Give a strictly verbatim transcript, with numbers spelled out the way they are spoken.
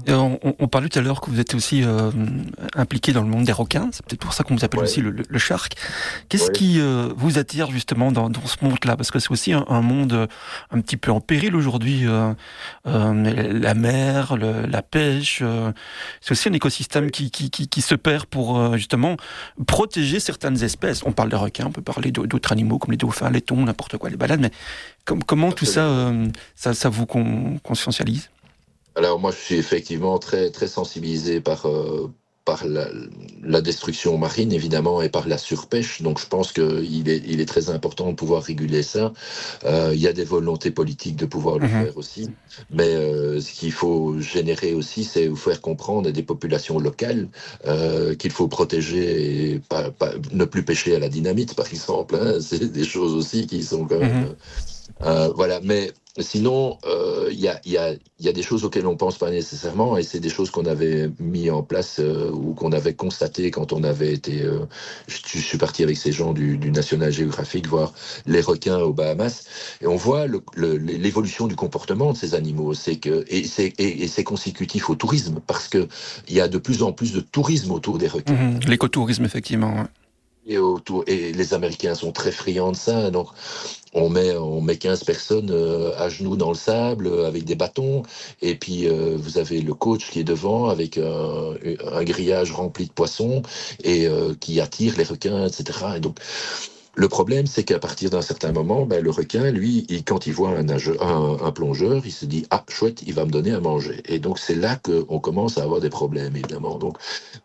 Et on, on, on parlait tout à l'heure que vous êtes aussi euh, impliqué dans le monde des requins. C'est peut-être pour ça qu'on vous appelle Ouais, aussi le, le, le shark. Qu'est-ce ouais, qui euh, vous attire justement dans, dans ce monde-là? Parce que c'est aussi un, un monde euh, un petit peu en péril aujourd'hui. Euh, euh, la mer, le, la pêche, euh, c'est aussi un écosystème ouais, qui, qui, qui, qui se perd pour euh, justement protéger certaines espèces. On parle des requins, on peut parler d'autres animaux comme les dauphins, les thons, n'importe quoi, les baleines. Mais com- comment tout ça, absolument. euh, ça, ça vous con- conscientialise? Alors moi, je suis effectivement très, très sensibilisé par, euh, par la, la destruction marine, évidemment, et par la surpêche. Donc je pense qu'il est, il est très important de pouvoir réguler ça. Euh, il y a des volontés politiques de pouvoir le Mhm. faire aussi. Mais euh, ce qu'il faut générer aussi, c'est vous faire comprendre à des populations locales euh, qu'il faut protéger et pas, pas- ne plus pêcher à la dynamite, par exemple, hein. C'est des choses aussi qui sont quand même... Mhm. Euh, voilà, mais sinon, euh, il y a, il y a- il y a des choses auxquelles on pense pas nécessairement, et c'est des choses qu'on avait mis en place euh, ou qu'on avait constaté quand on avait été. Euh, je, je suis parti avec ces gens du, du National Geographic voir les requins aux Bahamas, et on voit le- le- l'évolution du comportement de ces animaux. C'est que et c'est et, et c'est consécutif au tourisme parce que il y a de plus en plus de tourisme autour des requins. Mhm. L'écotourisme, effectivement. Ouais. Et, autour, et les Américains sont très friands de ça, donc on met, on met quinze personnes euh, à genoux dans le sable euh, avec des bâtons, et puis euh, vous avez le coach qui est devant avec un, un grillage rempli de poissons et euh, qui attire les requins, et cetera. Et donc le problème, c'est qu'à partir d'un certain moment, ben, le requin, lui, il- quand il voit un, nageur, un, un plongeur, il se dit ah chouette, il va me donner à manger. Et donc c'est là qu'on commence à avoir des problèmes, évidemment. Donc